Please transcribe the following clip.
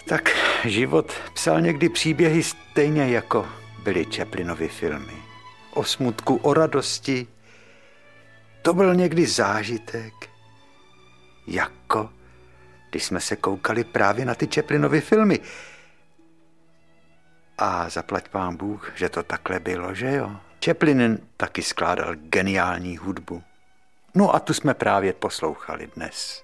Tak život psal někdy příběhy stejně jako byly Chaplinovy filmy. O smutku, o radosti. To byl někdy zážitek. Jako když jsme se koukali právě na ty Chaplinovy filmy. A zaplať pán Bůh, že to takhle bylo, že jo? Chaplin taky skládal geniální hudbu. No a tu jsme právě poslouchali dnes.